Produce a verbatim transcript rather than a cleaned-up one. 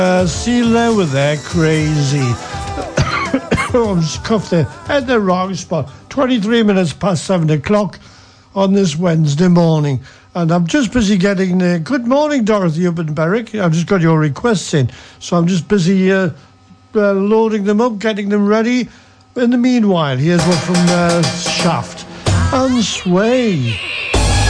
Uh, see Lower there, crazy. Oh, I'm just cuffed there at the wrong spot. twenty-three minutes past seven o'clock on this Wednesday morning. And I'm just busy getting... Uh, good morning, Dorothy up in Berwick. I've just got your requests in. So I'm just busy uh, uh, loading them up, getting them ready. In the meanwhile, here's one from uh, Shaft. And Sway.